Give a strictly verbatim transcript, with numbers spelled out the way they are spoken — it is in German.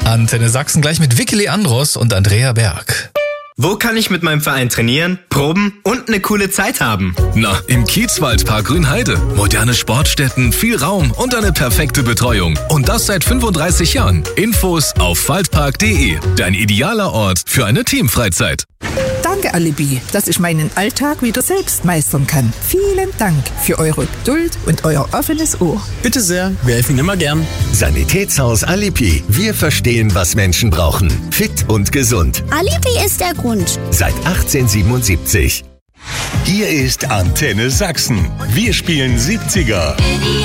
Antenne Sachsen gleich mit Vicky Leandros und Andrea Berg. Wo kann ich mit meinem Verein trainieren, proben und eine coole Zeit haben? Na, im Kiezwaldpark Grünheide. Moderne Sportstätten, viel Raum und eine perfekte Betreuung. Und das seit fünfunddreißig Jahren. Infos auf waldpark punkt de. Dein idealer Ort für eine Teamfreizeit. Danke, Alibi, dass ich meinen Alltag wieder selbst meistern kann. Vielen Dank für eure Geduld und euer offenes Ohr. Bitte sehr, wir helfen Ihnen immer gern. Sanitätshaus Alibi. Wir verstehen, was Menschen brauchen. Fit und gesund. Alibi ist der Grund. Seit achtzehnhundertsiebenundsiebzig. Hier ist Antenne Sachsen. Wir spielen siebziger.